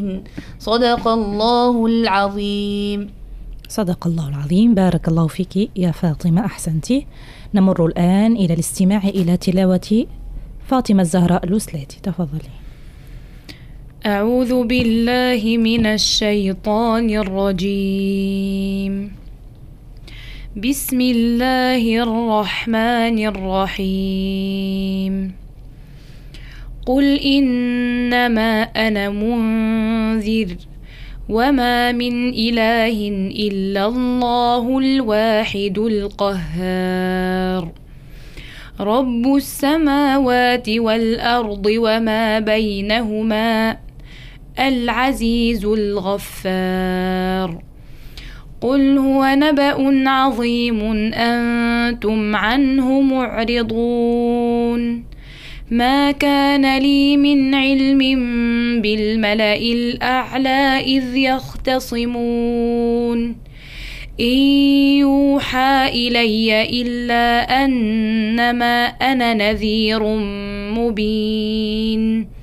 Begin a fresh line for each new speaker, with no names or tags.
صدق الله العظيم.
صدق الله العظيم. بارك الله فيك يا فاطمة، أحسنتي. نمر الآن إلى الاستماع إلى تلاوة فاطمة الزهراء الوسلاتي. تفضلي.
أعوذ بالله من الشيطان الرجيم. بسم الله الرحمن الرحيم. قل إنما أنا منذر وما من إله إلا الله الواحد القهار رب السماوات والأرض وما بينهما العزيز الغفار قل هو نبأ عظيم أنتم عنه معرضون ما كان لي من علم بالملأ الأعلى إذ يختصمون إن يوحى إلي إلا أنما أنا نذير مبين